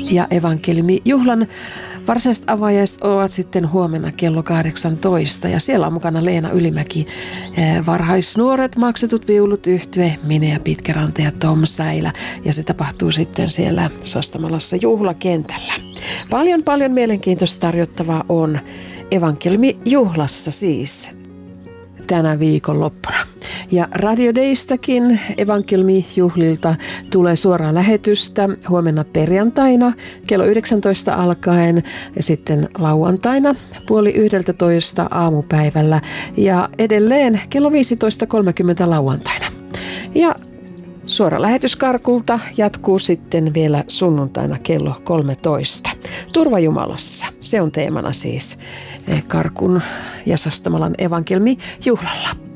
Ja evankeliumijuhlan varsinaiset avajaiset ovat sitten huomenna kello 18. Ja siellä on mukana Leena Ylimäki, varhaisnuoret, maksetut viulut, yhtye, Mine ja Pitkäranta ja Tom Säilä. Ja se tapahtuu sitten siellä Sastamalassa juhlakentällä. Paljon mielenkiintoista tarjottavaa on evankeliumijuhlassa siis tänä viikonloppuna. Ja Radio Daystakin evankeliumijuhlilta tulee suoraa lähetystä huomenna perjantaina kello 19 alkaen ja sitten lauantaina 10:30 aamupäivällä ja edelleen kello 15:30 lauantaina. Ja suora lähetys Karkulta jatkuu sitten vielä sunnuntaina kello 13. Turva Jumalassa, se on teemana siis Karkun ja Sastamalan evankeliumijuhlalla.